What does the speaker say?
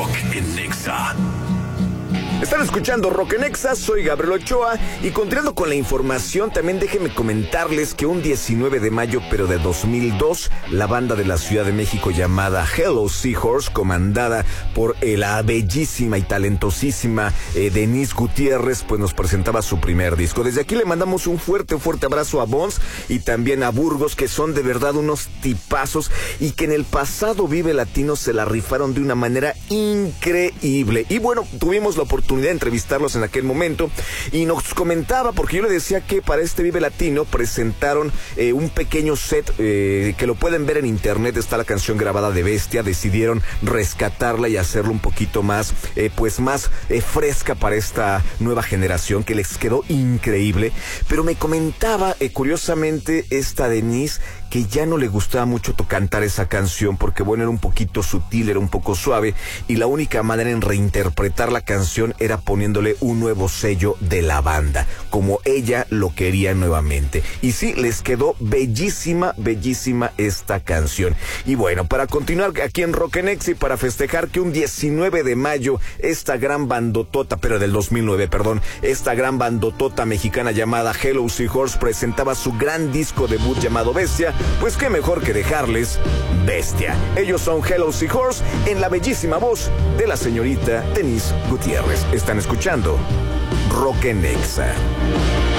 Rock en Nexa. Están escuchando Rock en Nexa, soy Gabriel Ochoa y continuando con la información, también déjenme comentarles que un 19 de mayo, pero de 2002, la banda de la Ciudad de México llamada Hello Seahorse, comandada por la bellísima y talentosísima Denise Gutiérrez, pues nos presentaba su primer disco. Desde aquí le mandamos un fuerte abrazo a Bones y también a Burgos, que son de verdad unos tipazos y que en el pasado Vive Latino se la rifaron de una manera increíble. Y bueno, tuvimos la oportunidad de entrevistarlos en aquel momento y nos comentaba, porque yo le decía que para este Vive Latino presentaron un pequeño set que lo pueden ver en internet, está la canción grabada de Bestia, decidieron rescatarla y hacerlo un poquito más más fresca para esta nueva generación, que les quedó increíble. Pero me comentaba curiosamente esta Denise que ya no le gustaba mucho cantar esa canción porque bueno, era un poquito sutil, era un poco suave y la única manera en reinterpretar la canción era poniéndole un nuevo sello de la banda, como ella lo quería nuevamente. Y sí, les quedó bellísima esta canción. Y bueno, para continuar aquí en Rock en Nexa y para festejar que un 19 de mayo esta gran bandotota, pero del 2009, perdón, esta gran bandotota mexicana llamada Hello Seahorse presentaba su gran disco debut llamado Bestia, pues qué mejor que dejarles Bestia. Ellos son Hello Seahorse en la bellísima voz de la señorita Denise Gutiérrez. Están escuchando Rock en Nexa.